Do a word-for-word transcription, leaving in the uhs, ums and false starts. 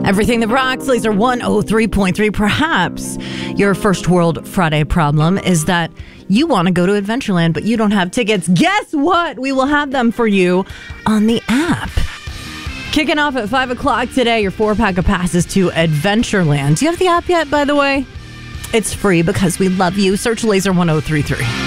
Everything that rocks, Laser one oh three point three. Perhaps your first world Friday problem is that you want to go to Adventureland, but you don't have tickets. Guess what? We will have them for you on the app. Kicking off at five o'clock today, your four-pack of passes to Adventureland. Do you have the app yet, by the way? It's free because we love you. Search Laser one oh three three.